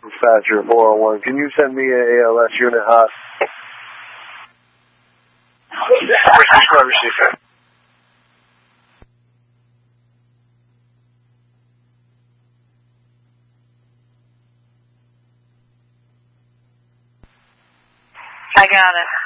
Thatcher 401. Can you send me an ALS unit hot? I got it.